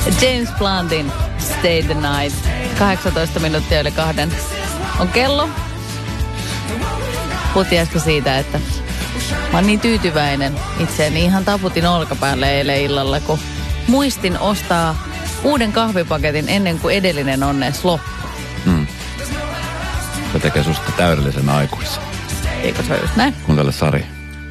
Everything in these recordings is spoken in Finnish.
James Blunt'in Stay the Night. 18 minuuttia yli 2 on kello. Puhuttiin äsken siitä, että mä oon niin tyytyväinen itseäni. Ihan taputin olkapäälle eilen illalla, kun muistin ostaa uuden kahvipaketin ennen kuin edellinen on edes loppu. Se tekee susta täydellisen aikuisen. Eikö se ole just näin? Kuuntele Sari.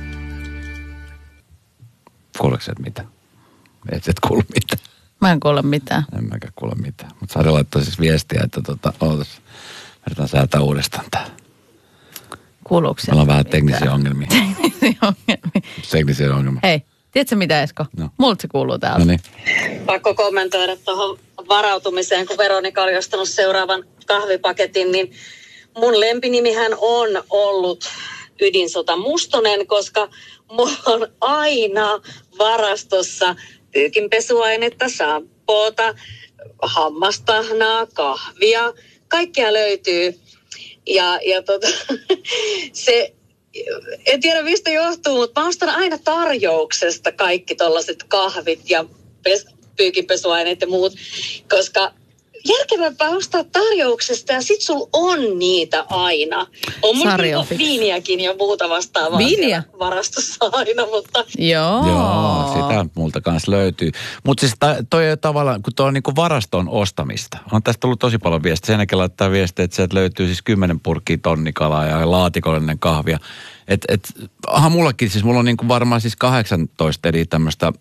Kuuleeko sä mitä? Et kuule mitään. Mä en kuule mitään. En mäkään kuule mitään. Mutta Sari laittoi siis viestiä, että ootas. Yritän säätää uudestaan tää. Kuuluuko se? Meillä on vähän teknisiä ongelmia. Teknisiä ongelmia. Hei, tiedätkö mitä Esko? No. Multa se kuuluu täältä. No niin. Pakko kommentoida tuohon varautumiseen, kun Veronika oli ostanut seuraavan kahvipaketin, niin mun lempinimihän on ollut Ydinsota Mustonen, koska mulla on aina varastossa pyykinpesuainetta, sampoota, hammastahnaa, kahvia, kaikkea löytyy. Ja se, en tiedä mistä johtuu, mutta mä ostan aina tarjouksesta kaikki tollaiset kahvit ja pyykinpesuaineet ja muut, koska järkevämpää ostaa tarjouksesta ja sit sul on niitä aina. On mun viiniäkin ja muuta vastaavaa viiniä varastossa aina, mutta... Joo, sitä multa kanssa löytyy. Mutta siis toi tavallaan, kun toi on niinku varaston ostamista. On tästä tullut tosi paljon viestiä. Sen jälkeen laittaa viestiä, että sieltä löytyy siis 10 purkkia tonnikalaa ja laatikollinen kahvia. Mullakin siis, mulla on niinku varmaan siis 18 eri tämmöistä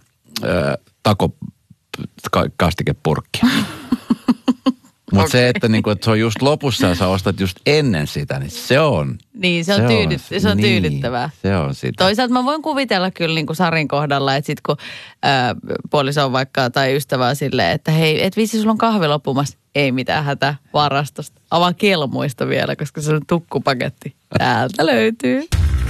kastikepurkkia. Mutta se, että se on just lopussa ja sä ostat just ennen sitä, niin se on... Niin, se on tyydyttävää. Se on sitä. Toisaalta mä voin kuvitella kyllä niin kuin Sarin kohdalla, että sit kun puoliso on vaikka tai ystävää silleen, että hei, et viisi sulla on kahvi loppumassa. Ei mitään hätää varastosta. Avaa kelmuista vielä, koska se on tukkupaketti. Täältä löytyy.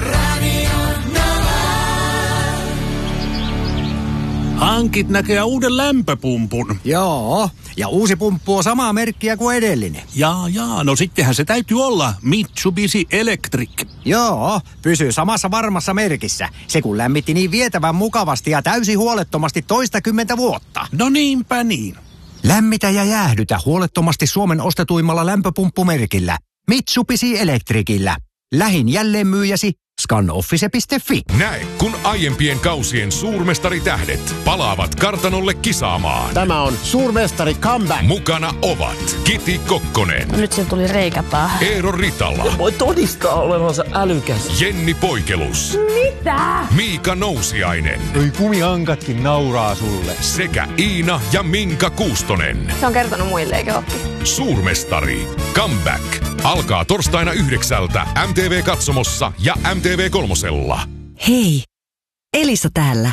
Hankit näköjään uuden lämpöpumpun. Joo, ja uusi pumppu on samaa merkkiä kuin edellinen. Jaa, no sittenhän se täytyy olla Mitsubishi Electric. Joo, pysyy samassa varmassa merkissä. Se kun lämmitti niin vietävän mukavasti ja täysin huolettomasti 20 vuotta. No niinpä niin. Lämmitä ja jäähdytä huolettomasti Suomen ostetuimmalla lämpöpumppumerkillä. Mitsubishi Electricillä. Lähin jälleenmyyjäsi scanoffice.fi. Näe, kun aiempien kausien suurmestaritähdet palaavat kartanolle kisaamaan. Tämä on suurmestari comeback. Mukana ovat Kiti Kokkonen. No nyt siellä tuli reikäpää. Eero Ritala. Voi todistaa olevansa älykäs. Jenni Poikelus. Mitä? Miika Nousiainen. Toi kumihankatkin nauraa sulle. Sekä Iina ja Minka Kuustonen. Se on kertonut muille, eikö oppi? Suurmestari. Comeback. Alkaa torstaina 9 MTV-katsomossa ja MTV3. Hei, Elisa täällä.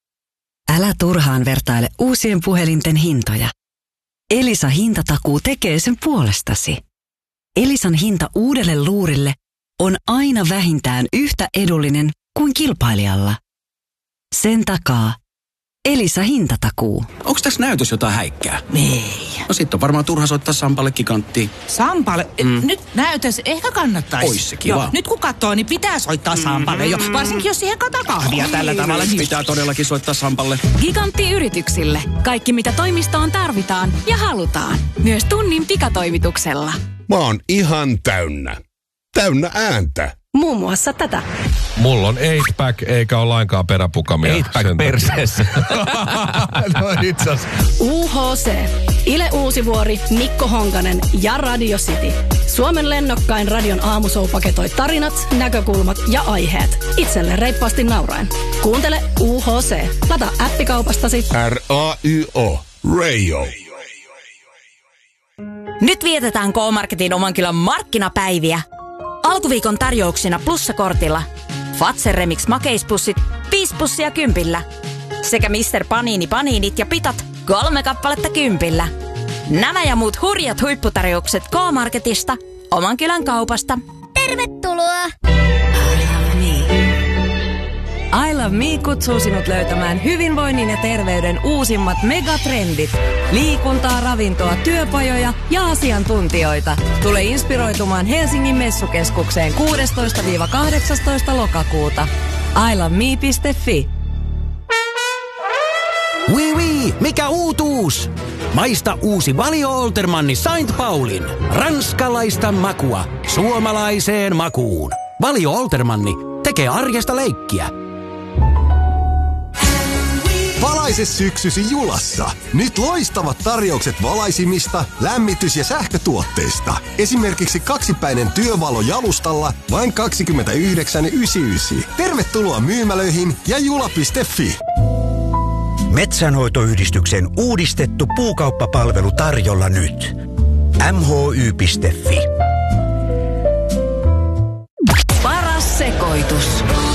Älä turhaan vertaile uusien puhelinten hintoja. Elisa hintatakuu tekee sen puolestasi. Elisan hinta uudelle luurille on aina vähintään yhtä edullinen kuin kilpailijalla. Sen takaa Elisa hintatakuu. Onks tässä näytös jotain häikkää? Ei. No sit on varmaan turha soittaa Sampalle giganttiin. Sampalle? Nyt näytös ehkä kannattaisi. Ois se kiva. Joo, nyt kun katsoo, niin pitää soittaa Sampalle jo. Varsinkin jos siihen kataa kahvia tällä tavalla. Niin... Pitää todellakin soittaa Sampalle. Gigantti-yrityksille. Kaikki mitä toimistoon tarvitaan ja halutaan. Myös tunnin pikatoimituksella. Mä oon ihan täynnä. Täynnä ääntä. Muun muassa tätä. Mulla on 8-pack eikä ole lainkaan peräpukamia. 8-pack perseessä. No itse UHC. Ile Uusivuori, Mikko Honkanen ja Radio City. Suomen lennokkain radion aamushow paketoi tarinat, näkökulmat ja aiheet. Itselle reippaasti nauraen. Kuuntele UHC. Lataa appikaupastasi. RAYO. Rayo. Nyt vietetään K-Marketin Omankylän markkinapäiviä. Alkuviikon tarjouksina plussakortilla. Fazer Remix makeispussit 5 pussia 10. Sekä Mr. Panini paniinit ja pitat 3 kappaletta 10. Nämä ja muut hurjat huipputarjoukset K-Marketista, Omankylän kaupasta. Tervetuloa! I Love Me kutsuu sinut löytämään hyvinvoinnin ja terveyden uusimmat megatrendit. Liikuntaa, ravintoa, työpajoja ja asiantuntijoita. Tule inspiroitumaan Helsingin messukeskukseen 16-18 lokakuuta. iloveme.fi. Oui, mikä uutuus? Maista uusi Valio Oltermanni Saint Paulin. Ranskalaista makua suomalaiseen makuun. Valio Oltermanni tekee arjesta leikkiä. Valaise syksysi Julassa. Nyt loistavat tarjoukset valaisimista, lämmitys- ja sähkötuotteista. Esimerkiksi 2-päinen työvalo jalustalla vain 29,99. Tervetuloa myymälöihin ja jula.fi. Metsänhoitoyhdistyksen uudistettu puukauppapalvelu tarjolla nyt. mhy.fi. Paras sekoitus.